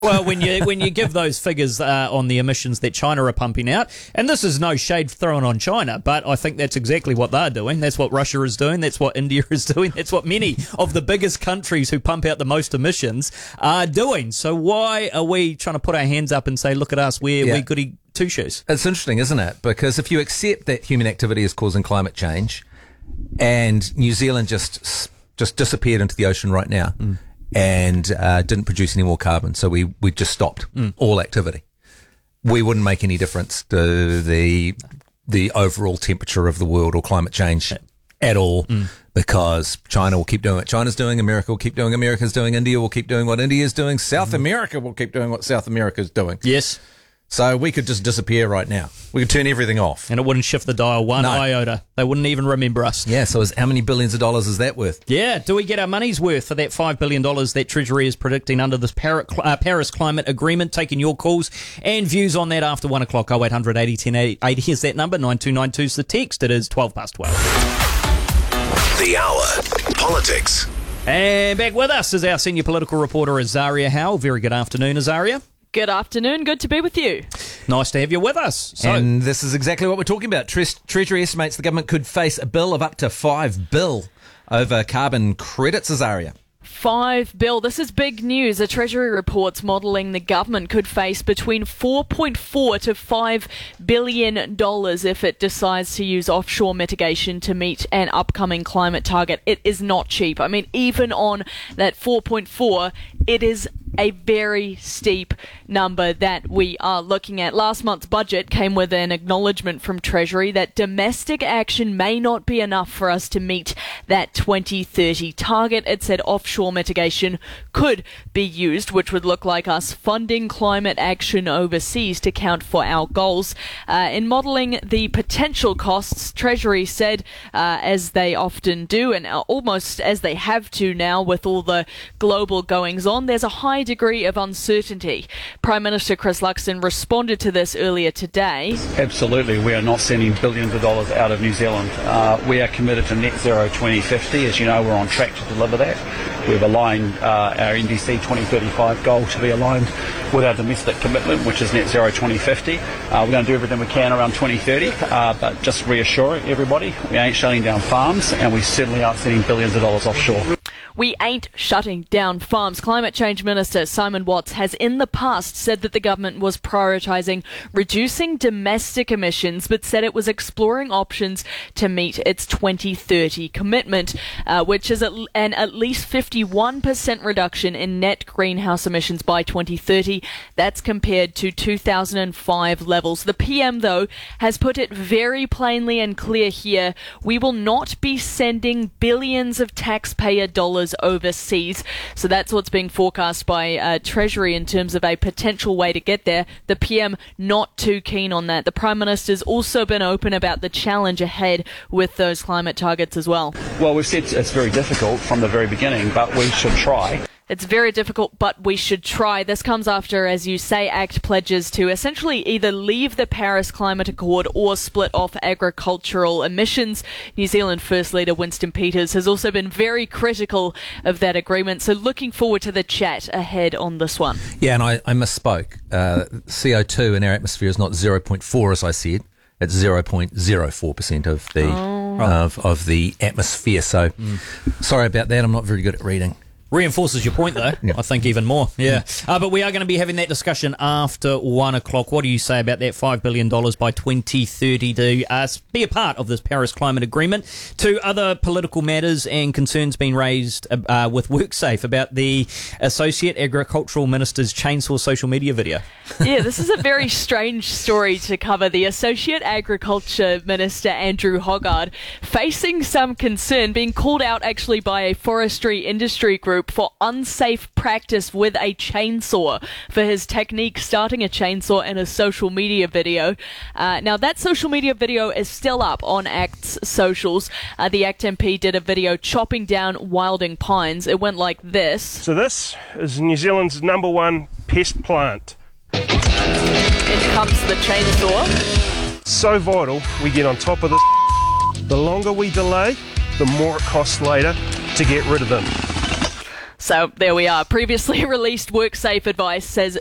Well, when you give those figures on the emissions that China are pumping out, and this is no shade thrown on China, but I think that's exactly what they're doing. That's what Russia is doing. That's what India is doing. That's what many of the biggest countries who pump out the most emissions are doing. So why are we trying to put our hands up and say, look at us, we're goody two-shoes? It's interesting, isn't it? Because if you accept that human activity is causing climate change, and New Zealand just disappeared into the ocean right now, and didn't produce any more carbon, so we just stopped all activity, we wouldn't make any difference to the overall temperature of the world or climate change at all, because China will keep doing what China's doing, America will keep doing what America's doing, India will keep doing what India's doing, South America will keep doing what South America's doing. Yes. So we could just disappear right now. We could turn everything off. And it wouldn't shift the dial one iota. They wouldn't even remember us. Yeah, so how many billions of dollars is that worth? Yeah, do we get our money's worth for that $5 billion that Treasury is predicting under this Paris Climate Agreement? Taking your calls and views on that after 1 o'clock. 0800 80 10 80. Here's that number, 9292 is the text. It is 12 past 12. The Hour. Politics. And back with us is our senior political reporter, Azaria Howell. Very good afternoon, Azaria. Good afternoon. Good to be with you. Nice to have you with us. So, and this is exactly what we're talking about. Treasury estimates the government could face a bill of up to $5 billion over carbon credits, Azaria. $5 billion. This is big news. A Treasury report's modelling the government could face between $4.4 to $5 billion if it decides to use offshore mitigation to meet an upcoming climate target. It is not cheap. I mean, even on that 4.4, it is a very steep number that we are looking at. Last month's budget came with an acknowledgement from Treasury that domestic action may not be enough for us to meet that 2030 target. It said offshore mitigation could be used, which would look like us funding climate action overseas to count for our goals. In modelling the potential costs, Treasury said, as they often do and almost as they have to now with all the global goings on, there's a high degree of uncertainty. Prime Minister Chris Luxon responded to this earlier today. Absolutely, we are not sending billions of dollars out of New Zealand. We are committed to net zero 2050. As you know, we're on track to deliver that. We've aligned our NDC 2035 goal to be aligned with our domestic commitment, which is net zero 2050. We're going to do everything we can around 2030, but just reassure everybody, we ain't shutting down farms, and we certainly aren't sending billions of dollars offshore. We ain't shutting down farms. Climate Change Minister Simon Watts has in the past said that the government was prioritising reducing domestic emissions, but said it was exploring options to meet its 2030 commitment, which is an at least 51% reduction in net greenhouse emissions by 2030. That's compared to 2005 levels. The PM, though, has put it very plainly and clear here. We will not be sending billions of taxpayer dollars overseas. So that's what's being forecast by Treasury in terms of a potential way to get there. The PM not too keen on that. The Prime Minister's also been open about the challenge ahead with those climate targets as well. Well, we've said it's very difficult from the very beginning, but we should try. It's very difficult, but we should try. This comes after, as you say, ACT pledges to essentially either leave the Paris Climate Accord or split off agricultural emissions. New Zealand First Leader Winston Peters has also been very critical of that agreement, so looking forward to the chat ahead on this one. Yeah, and I misspoke. CO2 in our atmosphere is not 0.4, as I said. It's 0.04% of the atmosphere. So sorry about that. I'm not very good at reading. Reinforces your point, though. I think even more. Yeah. But we are going to be having that discussion after 1 o'clock. What do you say about that $5 billion by 2030 to be a part of this Paris Climate Agreement? Two other political matters and concerns being raised with WorkSafe about the Associate Agricultural Minister's chainsaw social media video. Yeah, this is a very strange story to cover. The Associate Agriculture Minister, Andrew Hoggard, facing some concern, being called out actually by a forestry industry group for unsafe practice with a chainsaw for his technique starting a chainsaw in a social media video. Now that social media video is still up on ACT's socials. The ACT MP did a video chopping down wilding pines. It went like this. So this is New Zealand's #1 pest plant. In comes the chainsaw. So vital we get on top of this. The longer we delay, the more it costs later to get rid of them. So there we are. Previously released WorkSafe advice says